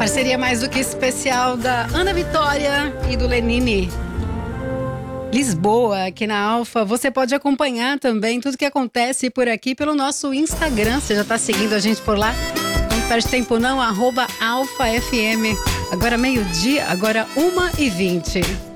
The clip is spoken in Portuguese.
Parceria mais do que especial da Ana Vitória e do Lenine. Lisboa, aqui na Alfa. Você pode acompanhar também tudo que acontece por aqui pelo nosso Instagram. Você já está seguindo a gente por lá? Não perde tempo não, @AlfaFM. Agora meio-dia, agora 1h20.